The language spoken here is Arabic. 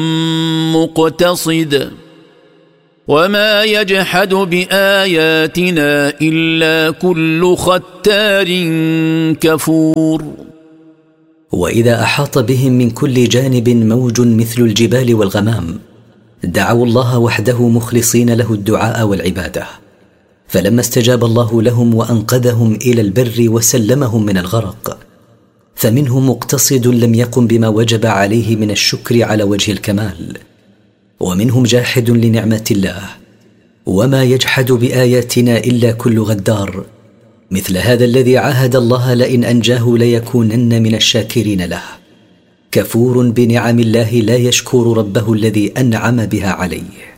مقتصد وما يجحد بآياتنا إلا كل ختار كفور. وإذا أحاط بهم من كل جانب موج مثل الجبال والغمام دعوا الله وحده مخلصين له الدعاء والعبادة، فلما استجاب الله لهم وأنقذهم إلى البر وسلمهم من الغرق فمنهم مقتصد لم يقم بما وجب عليه من الشكر على وجه الكمال، ومنهم جاحد لنعمة الله. وما يجحد بآياتنا إلا كل غدار، مثل هذا الذي عاهد الله لئن أنجاه ليكونن من الشاكرين له، كفور بنعم الله لا يشكر ربه الذي أنعم بها عليه.